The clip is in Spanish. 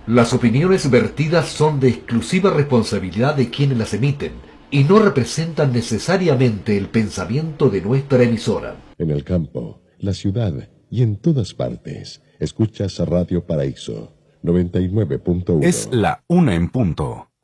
Las opiniones vertidas son de exclusiva responsabilidad de quienes las emiten y no representan necesariamente el pensamiento de nuestra emisora. En el campo, la ciudad y en todas partes, escuchas Radio Paraíso 99.1. Es la 1 en punto.